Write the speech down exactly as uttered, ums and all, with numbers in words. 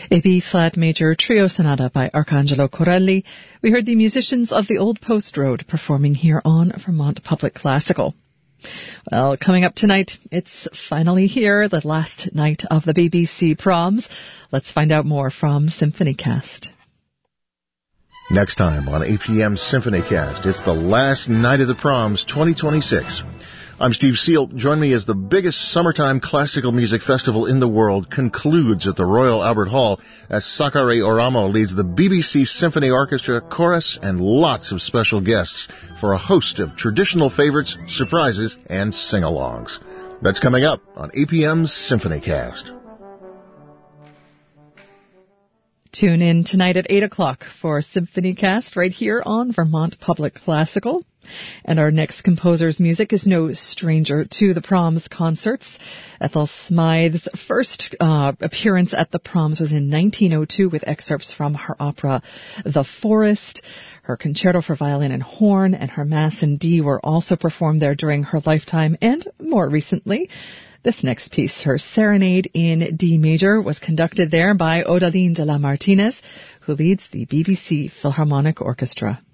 A B-flat major trio sonata by Arcangelo Corelli. We heard the musicians of the Old Post Road performing here on Vermont Public Classical. Well, coming up tonight, it's finally here, the last night of the B B C Proms. Let's find out more from SymphonyCast. Next time on A P M SymphonyCast, it's the last night of the Proms twenty twenty-six. I'm Steve Seal. Join me as the biggest summertime classical music festival in the world concludes at the Royal Albert Hall as Sakari Oramo leads the B B C Symphony Orchestra, chorus, and lots of special guests for a host of traditional favorites, surprises, and sing-alongs. That's coming up on A P M's SymphonyCast. Tune in tonight at eight o'clock for SymphonyCast right here on Vermont Public Classical. And our next composer's music is no stranger to the Proms concerts. Ethel Smythe's first uh, appearance at the Proms was in nineteen oh two with excerpts from her opera The Forest. Her concerto for violin and horn and her Mass in D were also performed there during her lifetime. And more recently, this next piece, her Serenade in D major, was conducted there by Odaline de la Martinez, who leads the B B C Philharmonic Orchestra.